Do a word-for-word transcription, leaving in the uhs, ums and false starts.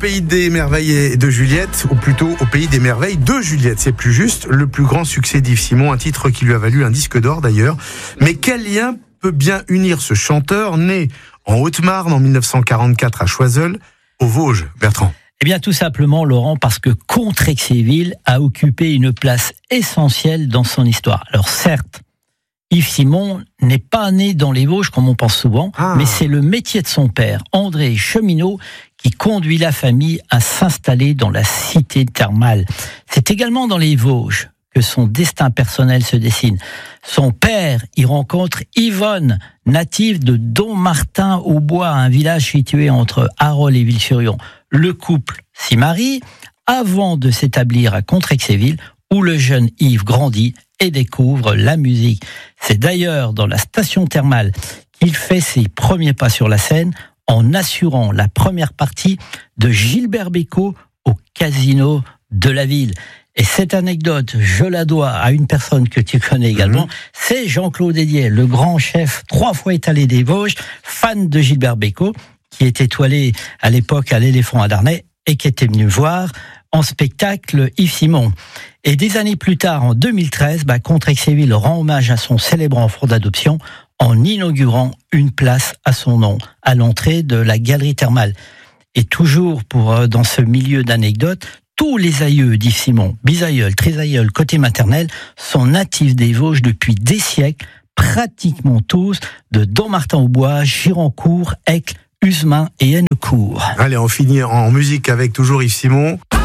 pays des merveilles de Juliette, ou plutôt au pays des merveilles de Juliette, c'est plus juste, le plus grand succès d'Yves Simon, un titre qui lui a valu un disque d'or d'ailleurs. Mais quel lien peut bien unir ce chanteur, né en Haute-Marne en mille neuf cent quarante-quatre à Choiseul, aux Vosges, Bertrand? Eh bien, tout simplement, Laurent, parce que Contrexéville a occupé une place essentielle dans son histoire. Alors certes, Yves Simon n'est pas né dans les Vosges, comme on pense souvent, ah. mais c'est le métier de son père, André Cheminot, qui conduit la famille à s'installer dans la cité thermale. C'est également dans les Vosges que son destin personnel se dessine. Son père y rencontre Yvonne, native de Dommartin-au-Bois, un village situé entre Arolles et Ville-sur-Yon. Le couple s'y marie avant de s'établir à Contrexéville, où le jeune Yves grandit et découvre la musique. C'est d'ailleurs dans la station thermale qu'il fait ses premiers pas sur la scène en assurant la première partie de Gilbert Bécaud au casino de la ville. Et cette anecdote, je la dois à une personne que tu connais également, mmh. c'est Jean-Claude Hédier, le grand chef trois fois étalé des Vosges, fan de Gilbert Bécaud, qui était étoilé à l'époque à l'Éléphant à Darney et qui était venu voir en spectacle Yves Simon. Et des années plus tard, en deux mille treize, bah, Contrexéville rend hommage à son célèbre enfant d'adoption en inaugurant une place à son nom, à l'entrée de la galerie thermale. Et toujours pour euh, dans ce milieu d'anecdotes, tous les aïeux d'Yves Simon, bisaïeuls, trisaïeuls, côté maternel, sont natifs des Vosges depuis des siècles, pratiquement tous, de Dommartin-au-Bois, Gironcourt, Aicle, Usemain et Hennecourt. Allez, on finit en musique avec toujours Yves Simon.